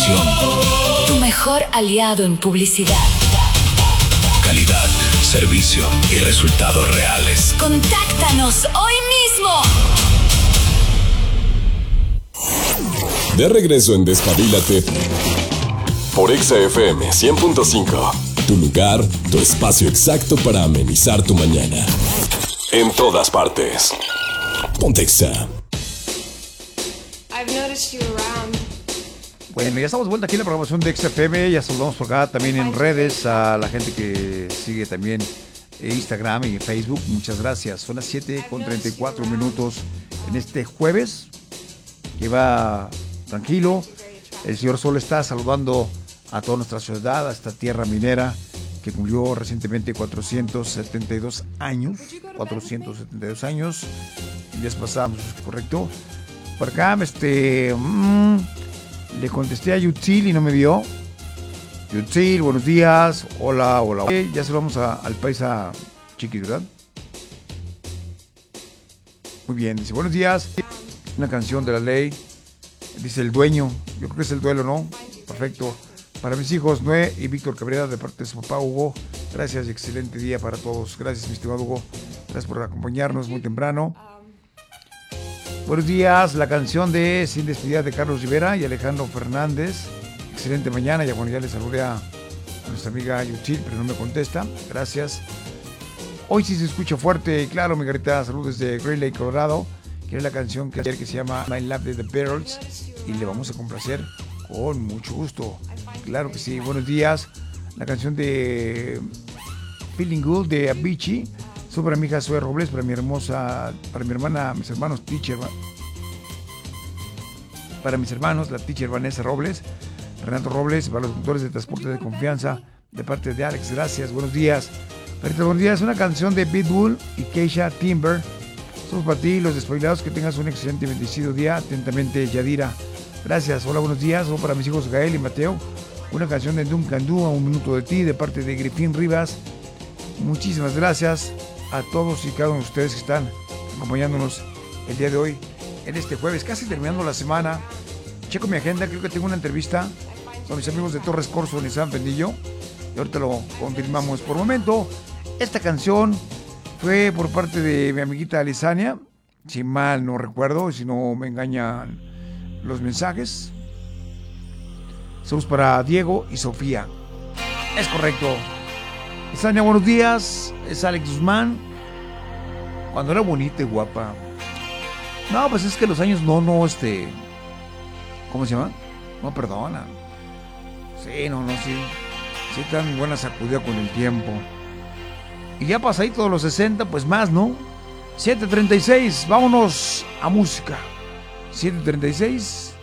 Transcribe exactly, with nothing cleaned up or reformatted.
inversión. Tu mejor aliado en publicidad. Calidad, servicio y resultados reales. Contáctanos hoy mismo. De regreso en Despabilate por Exa F M cien punto cinco. Tu lugar, tu espacio exacto para amenizar tu mañana. En todas partes. Ponte Exa. Bueno, ya estamos de vuelta aquí en la programación de Exa F M. Ya saludamos por acá también en redes a la gente que sigue también en Instagram y en Facebook. Muchas gracias. Son las siete con treinta y cuatro minutos en este jueves que va tranquilo. El señor Sol está saludando a toda nuestra ciudad, a esta tierra minera que cumplió recientemente cuatrocientos setenta y dos años. cuatrocientos setenta y dos años. Ya pasamos, correcto. Por acá, este... Mmm, le contesté a Yutzil y no me vio. Yutzil, buenos días. Hola, hola. Okay, ya saludamos a, al paisa Chiquis, ¿verdad? Muy bien, dice, buenos días. Una canción de la ley. Dice el dueño. Yo creo que es el duelo, ¿no? Perfecto. Para mis hijos, Noé y Víctor Cabrera, de parte de su papá Hugo. Gracias y excelente día para todos. Gracias, mi estimado Hugo. Gracias por acompañarnos muy temprano. Buenos días, la canción de Sin Despedida de Carlos Rivera y Alejandro Fernández. Excelente mañana. Ya bueno, ya le saludé a nuestra amiga Yuchil, pero no me contesta. Gracias. Hoy sí se escucha fuerte y claro, mi carita. Saludos desde Great Lake, Colorado. Que es la canción que ayer que se llama My Love de The Beatles. Y le vamos a complacer con mucho gusto. Claro que sí. Buenos días. La canción de Feeling Good de Avicii. Soy para mi hija Zoe Robles, para mi hermosa, para mi hermana, mis hermanos teacher, para mis hermanos, la teacher Vanessa Robles, Renato Robles, para los conductores de transporte de confianza, de parte de Alex, gracias, buenos días. Perito, buenos días, una canción de Pitbull y Keisha Timber. Somos para ti, los despabilados, que tengas un excelente y bendecido día. Atentamente, Yadira. Gracias, hola, buenos días. Somos para mis hijos Gael y Mateo. Una canción de Duncan Du, A un minuto de ti, de parte de Grifín Rivas. Muchísimas gracias a todos y cada uno de ustedes que están acompañándonos el día de hoy, en este jueves, casi terminando la semana. Checo mi agenda, creo que tengo una entrevista con mis amigos de Torres Corso en San Pendillo, y ahorita lo confirmamos. Por momento, esta canción fue por parte de mi amiguita Alisania, si mal no recuerdo, si no me engañan los mensajes. Saludos para Diego y Sofía. Es correcto. Alisania, buenos días. Es Alex Guzmán. Cuando era bonita y guapa. No, pues es que los años no, no, este... ¿Cómo se llama? No perdonan. Sí, no, no, sí. Sí, tan buena sacudida con el tiempo. Y ya pasadito todos los sesenta, pues más, ¿no? siete treinta y seis, vámonos a música. siete treinta y seis.